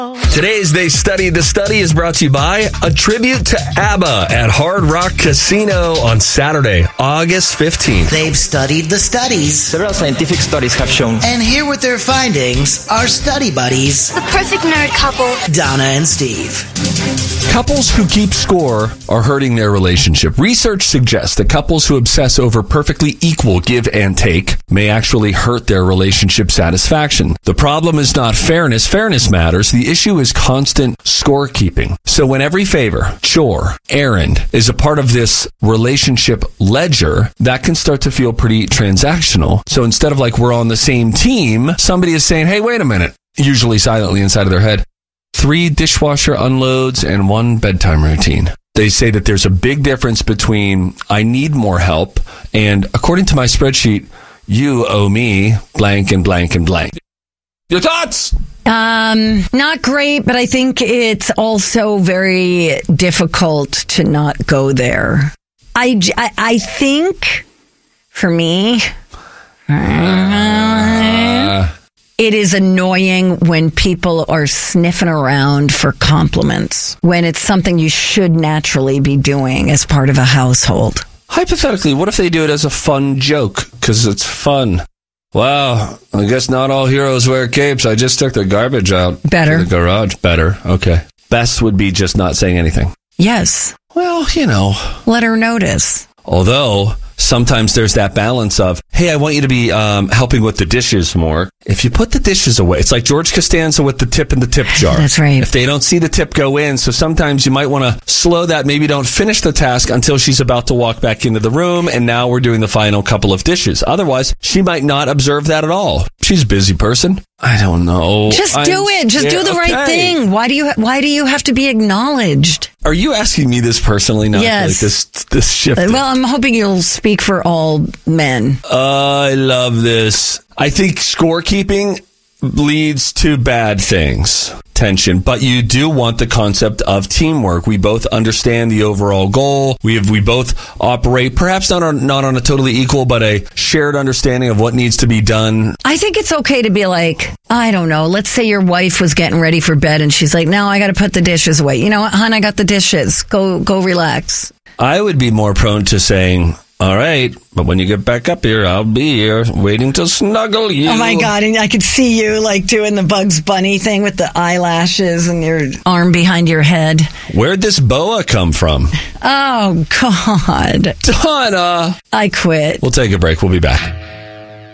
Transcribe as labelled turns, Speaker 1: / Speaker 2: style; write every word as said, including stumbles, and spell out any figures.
Speaker 1: Today's They Studied the Study is brought to you by a tribute to ABBA at Hard Rock Casino on Saturday, August fifteenth.
Speaker 2: They've studied the studies.
Speaker 3: Several scientific studies have shown.
Speaker 2: And here with their findings are study buddies,
Speaker 4: the perfect nerd couple,
Speaker 2: Donna and Steve.
Speaker 1: Couples who keep score are hurting their relationship. Research suggests that couples who obsess over perfectly equal give and take may actually hurt their relationship satisfaction. The problem is not fairness. Fairness matters. The issue is constant scorekeeping. So when every favor, chore, errand is a part of this relationship ledger, that can start to feel pretty transactional. So instead of like we're on the same team, somebody is saying, hey, wait a minute, usually silently inside of their head, three dishwasher unloads and one bedtime routine. They say that there's a big difference between I need more help and according to my spreadsheet, you owe me blank and blank and blank. Your thoughts?
Speaker 5: Um, not great, but I think it's also very difficult to not go there. I, I, I think for me, uh, it is annoying when people are sniffing around for compliments when it's something you should naturally be doing as part of a household.
Speaker 1: Hypothetically, what if they do it as a fun joke? Because it's fun. Wow, I guess not all heroes wear capes. I just took the garbage out.
Speaker 5: Better.
Speaker 1: To the garage. Better. Okay. Best would be just not saying anything.
Speaker 5: Yes.
Speaker 1: Well, you know.
Speaker 5: Let her notice.
Speaker 1: Although, sometimes there's that balance of, hey, I want you to be um, helping with the dishes more. If you put the dishes away, it's like George Costanza with the tip in the tip jar.
Speaker 5: That's right.
Speaker 1: If they don't see the tip go in, so sometimes you might want to slow that, maybe don't finish the task until she's about to walk back into the room, and now we're doing the final couple of dishes. Otherwise, she might not observe that at all. She's a busy person. I don't know.
Speaker 5: Just
Speaker 1: I'm,
Speaker 5: do it. Just
Speaker 1: yeah,
Speaker 5: do the
Speaker 1: okay.
Speaker 5: right thing. Why do you Why do you have to be acknowledged?
Speaker 1: Are you asking me this personally now?
Speaker 5: Yes.
Speaker 1: Like this, this shift.
Speaker 5: Well, I'm hoping you'll speak for all men.
Speaker 1: I love this. I think scorekeeping leads to bad things, tension, but you do want the concept of teamwork. We both understand the overall goal. We have, we both operate, perhaps not on, not on a totally equal, but a shared understanding of what needs to be done.
Speaker 5: I think it's okay to be like, I don't know, let's say your wife was getting ready for bed and she's like, no, I got to put the dishes away. You know what, hon, I got the dishes. Go, go relax.
Speaker 1: I would be more prone to saying, all right, but when you get back up here, I'll be here waiting to snuggle you.
Speaker 5: Oh, my God. And I could see you like doing the Bugs Bunny thing with the eyelashes and your arm behind your head.
Speaker 1: Where'd this boa come from?
Speaker 5: Oh, God.
Speaker 1: Donna.
Speaker 5: I quit.
Speaker 1: We'll take a break. We'll be back.